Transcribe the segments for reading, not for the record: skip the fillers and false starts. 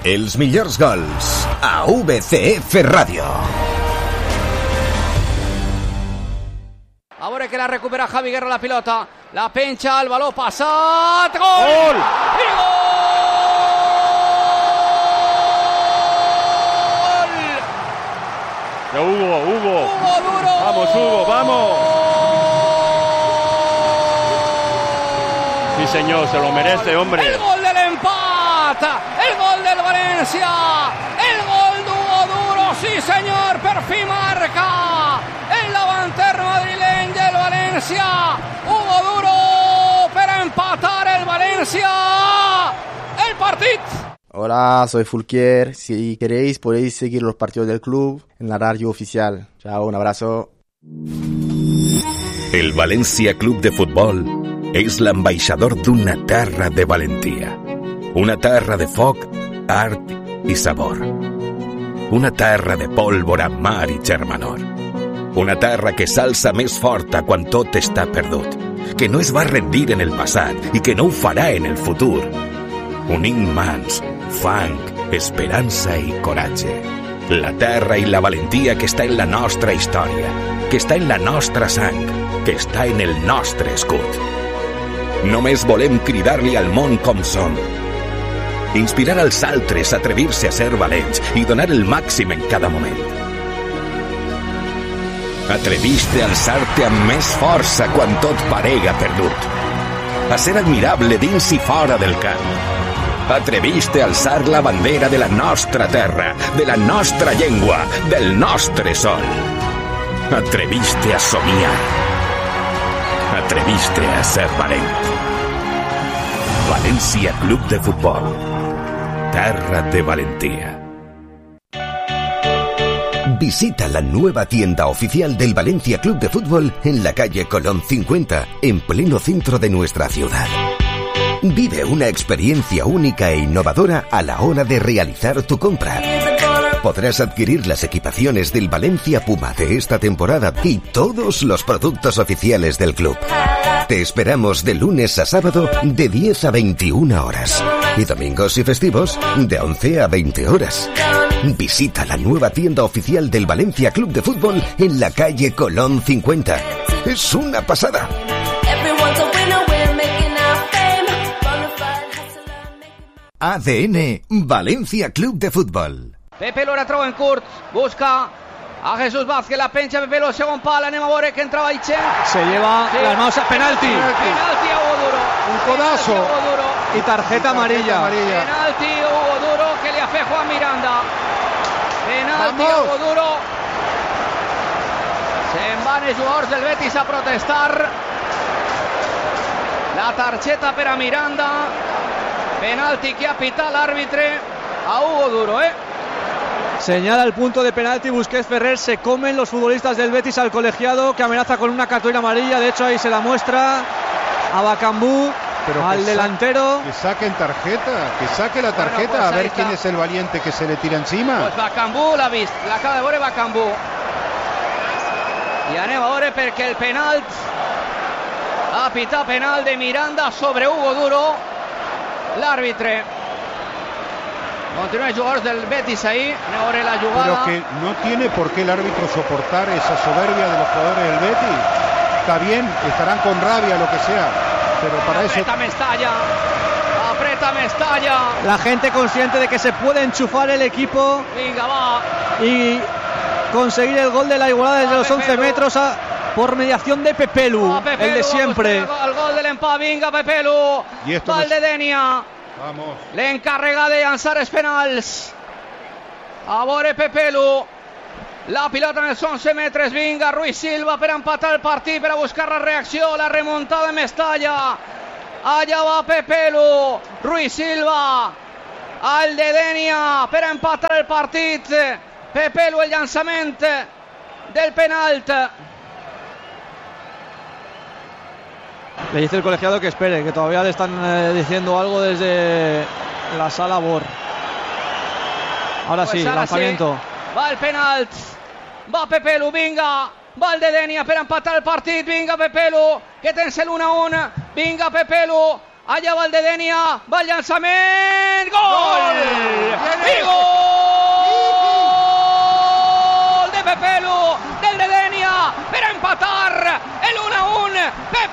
Els millors gols a VCF Ràdio. A veure que la recupera Javi Guerra la pilota. La penja, el baló passat. Gol! I gol! De Hugo Duro. Vamos, Hugo, vamos. Sí, señor, se lo merece, hombre. El gol del empate, el gol del Valencia, el gol d'Hugo Duro, sí senyor, per fi marca el davanter madrileny del Valencia, Hugo Duro per empatar el Valencia, el partit. Hola, soy Fulquier. Si queréis, podéis seguir los partidos del club en la radio oficial. Chao, un abrazo. El València Club de Futbol és l'ambaixador d'una terra de valentia. Una terra de foc, art i sabor. Una terra de pólvora, mar i germanor. Una terra que s'alça més forta quan tot està perdut. Que no es va rendir en el passat i que no ho farà en el futur. Unint mans, fang, esperança i coratge. La terra i la valentia que està en la nostra història, que està en la nostra sang, que està en el nostre escut. Només volem cridar-li al món com som. Inspirar als altres a atrevir-se a ser valents i donar el màxim en cada moment. Atreviste a alçar-te amb més força quan tot parega perdut. A ser admirable dins i fora del camp. Atreviste a alçar la bandera de la nostra terra, de la nostra llengua, del nostre sol. Atreviste a somiar. Atreviste a ser valent. València Club de Futbol. Terra de valentía. Visita la nueva tienda oficial del Valencia Club de Fútbol en la calle Colón 50, en pleno centro de nuestra ciudad. Vive una experiencia única e innovadora a la hora de realizar tu compra. Podrás adquirir las equipaciones del Valencia Puma de esta temporada y todos los productos oficiales del club. Te esperamos de lunes a sábado de 10 a 21 horas y domingos y festivos de 11 a 20 horas. Visita la nueva tienda oficial del Valencia Club de Fútbol en la calle Colón 50. Es una pasada. ADN Valencia Club de Fútbol. Pepe Lo retroba en curt, busca a Jesús Vázquez, la pencha Pepe Lo, segon pal, anem a veure que entrava Itchen. Se lleva las manos a penalti. Penalti a Hugo Duro. Un codazo y tarjeta amarilla. Penalti a Hugo Duro que le hace Juan Miranda. Penalti a Hugo Duro. Se'n van els jugadors del Betis a protestar. La targeta per a Miranda. Penalti que ha pitado el árbitro a Hugo Duro, Señala el punto de penalti Busquets Ferrer. Se comen los futbolistas del Betis al colegiado, que amenaza con una cartulina amarilla. De hecho ahí se la muestra a Bakambu, al delantero. Que saquen tarjeta, que saque la tarjeta, bueno, pues a ver quién es el valiente que se le tira encima. Pues Bakambu l'ha vist, l'acaba de veure Bakambu. I anem a veure perquè el penalt ha pitat penal de Miranda sobre Hugo Duro. L'àrbitre. Continúa el jugador del Betis ahí. Anem la jugada. Pero que no tiene por qué el árbitro soportar esa soberbia de los jugadores del Betis. Está bien, estarán con rabia, lo que sea, pero para eso... Aprieta Mestalla. La gente consciente de que se puede enchufar el equipo. Venga, va. Y conseguir el gol de la igualdad desde los 11 metros por mediación de Pepelu, el de siempre. El gol del empate, vinga Pepelu. Valdedenia. Vamos. L'encarrega de llançar els penals. A veure Pepelu. La pilota en els 11 metres. Vinga Ruiz Silva per empatar el partit, per a buscar la reacció, la remuntada de Mestalla. Allà va Pepelu. Ruiz Silva. Valdedenia per a empatar el partit. Pepelu, el llançament del penalt. Le dice el colegiado que espere, que todavía le están diciendo algo desde la sala BOR. Ahora pues sí, lanzamiento. Sí. Va el penalt. Va Pepelu, vinga. Valdedenia per empatar el partit. Vinga Pepelu, que tens el 1-1. Vinga Pepelu. Allà va el de Denia, va el llançament, gol! I gol de Pepelu, del de Denia, per empatar el 1-1.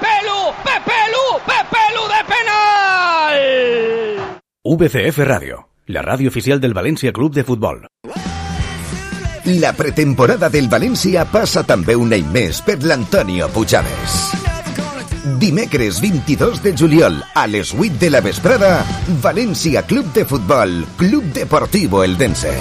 Pepelu de penal! VCF Radio, la radio oficial del Valencia Club de Fútbol. La pretemporada del València passa també un any més per l'Antonio Puigades. Dimecres 22 de juliol a les 8 de la vesprada, València Club de Futbol, Club Deportivo Eldense.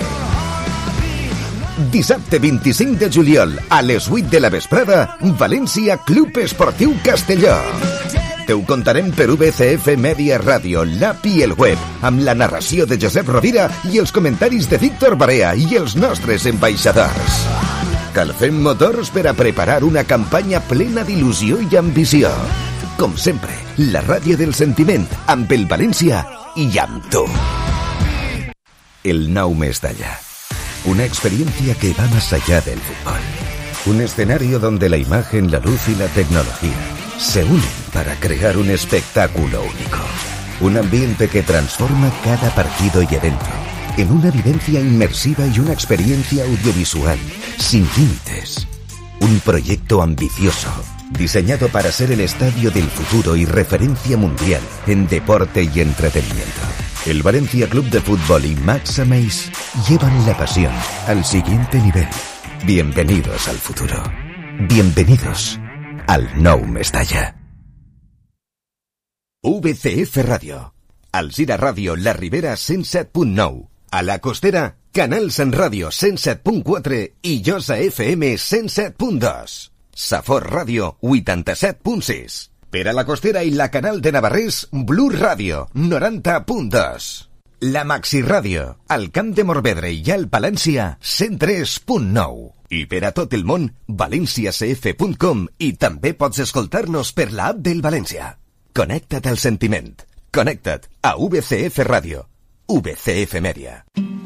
Dissabte 25 de juliol a les 8 de la vesprada, València Club Esportiu Castelló. Te ho contarem per VCF Media Ràdio, l'app i el web, amb la narració de Josep Rovira i els comentaris de Víctor Barea i els nostres ambaixadors. Calfem motors per a preparar una campanya plena d'il·lusió i ambició. Com sempre, la ràdio del sentiment, amb el València i amb tu. El nou Mestalla. Una experiencia que va más allá del fútbol. Un escenario donde la imagen, la luz y la tecnología se unen para crear un espectáculo único. Un ambiente que transforma cada partido y evento en una vivencia inmersiva y una experiencia audiovisual sin límites. Un proyecto ambicioso, diseñado para ser el estadio del futuro y referencia mundial en deporte y entretenimiento. El Valencia Club de Fútbol y Max Ameis llevan la pasión al siguiente nivel. Bienvenidos al futuro. Bienvenidos al nou Mestalla. VCF Ràdio. Alzira Ràdio, La Ribera 107.9. A la Costera, Canal Sant Ràdio 107.4 i Josa FM 107.2. Safor Ràdio 87.6. Per a la Costera i la Canal de Navarrés, Blue Ràdio 90.2. La Maxi Ràdio, al Camp de Morvedre i al Palància 103.9. I per a tot el món, valenciacf.com, i també pots escoltar-nos per l'app del València. Connecta't al sentiment. Connecta't a VCF Ràdio. VCF Media.